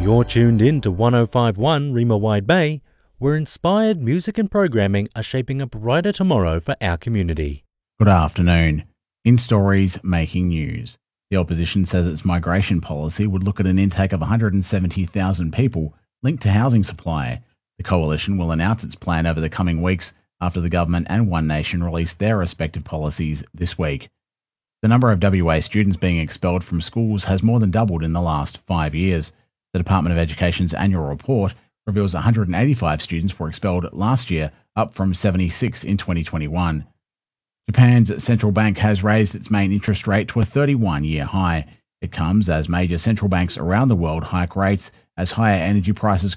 You're tuned in to 1051 Rima Wide Bay, where inspired music and programming are shaping a brighter tomorrow for our community. Good afternoon. In stories making news, the opposition says its migration policy would look at an intake of 170,000 people linked to housing supply. The coalition will announce its plan over the coming weeks after the government and One Nation released their respective policies this week. The number of WA students being expelled from schools has more than doubled in the last 5 years. The Department of Education's annual report reveals 185 students were expelled last year, up from 76 in 2021. Japan's central bank has raised its main interest rate to a 31-year high. It comes as major central banks around the world hike rates as higher energy prices